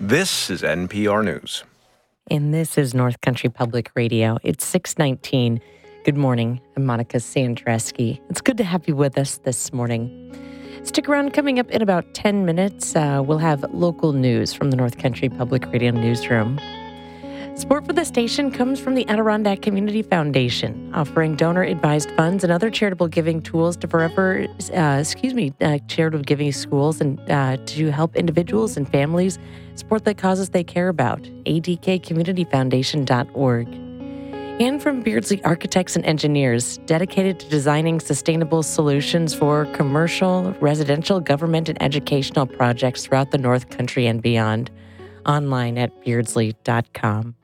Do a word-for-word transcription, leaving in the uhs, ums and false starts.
This is N P R News. And this is North Country Public Radio. It's six nineteen. Good morning. I'm Monica Sandreski. It's good to have you with us this morning. Stick around. Coming up in about ten minutes, uh, we'll have local news from the North Country Public Radio newsroom. Support for the station comes from the Adirondack Community Foundation, offering donor-advised funds and other charitable giving tools to forever, uh, excuse me, uh, charitable giving schools and uh, to help individuals and families support the causes they care about. A D K community foundation dot org. And from Beardsley Architects and Engineers, dedicated to designing sustainable solutions for commercial, residential, government, and educational projects throughout the North Country and beyond. Online at beardsley dot com.